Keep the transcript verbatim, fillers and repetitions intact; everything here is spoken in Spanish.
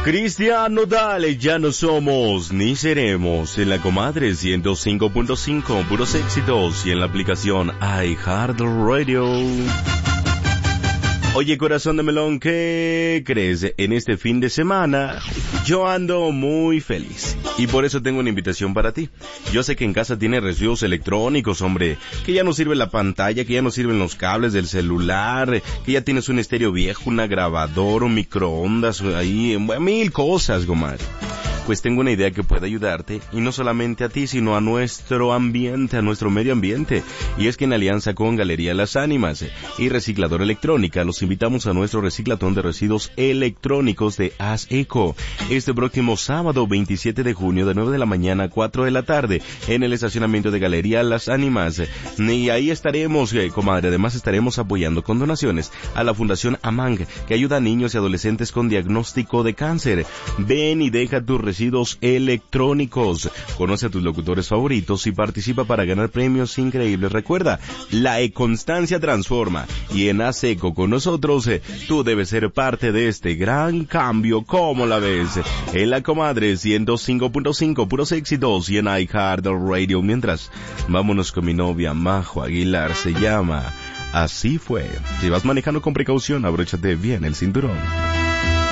Cristian Nodal, ya no somos ni seremos. En la comadre ciento cinco punto cinco, puros éxitos. Y en la aplicación iHeartRadio. Oye, corazón de melón, ¿qué crees? En este fin de semana yo ando muy feliz y por eso tengo una invitación para ti. Yo sé que en casa tienes residuos electrónicos, hombre, que ya no sirve la pantalla, que ya no sirven los cables del celular, que ya tienes un estéreo viejo, una grabadora, un microondas, ahí, mil cosas, Gomar. Pues tengo una idea que puede ayudarte, y no solamente a ti, sino a nuestro ambiente, a nuestro medio ambiente. Y es que en alianza con Galería Las Ánimas y Recicladora Electrónica, los invitamos a nuestro reciclatón de residuos electrónicos de ASECO, este próximo sábado veintisiete de junio, de nueve de la mañana a cuatro de la tarde, en el estacionamiento de Galería Las Ánimas. Y ahí estaremos, eh, comadre, además estaremos apoyando con donaciones a la Fundación AMANG, que ayuda a niños y adolescentes con diagnóstico de cáncer. Ven y deja tus residuos electrónicos. Conoce a tus locutores favoritos y participa para ganar premios increíbles. Recuerda, la e-constancia transforma, y en ASECO con nosotros eh, tú debes ser parte de este gran cambio. ¿Cómo la ves? En la comadre ciento cinco punto cinco, puros éxitos, y en iHeartRadio. Mientras, vámonos con mi novia Majo Aguilar, se llama Así Fue. Si vas manejando con precaución, abróchate bien el cinturón.